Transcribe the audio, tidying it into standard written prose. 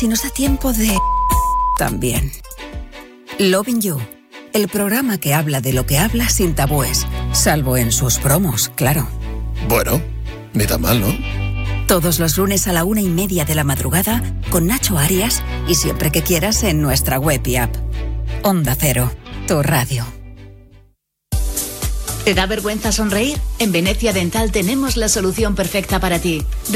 Si nos da tiempo de... también. Loving You, el programa que habla de lo que habla sin tabúes, salvo en sus promos, claro. Bueno, ni tan mal, ¿no? Todos los lunes a la 1:30 de la madrugada con Nacho Arias y siempre que quieras en nuestra web y app. Onda Cero, tu radio. ¿Te da vergüenza sonreír? En Venecia Dental tenemos la solución perfecta para ti.